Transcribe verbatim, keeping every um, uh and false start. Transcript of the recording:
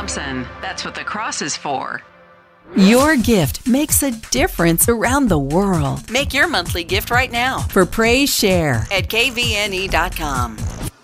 Thompson. That's what the cross is for. Your gift makes a difference around the world. Make your monthly gift right now for Praise Share at K V N E dot com.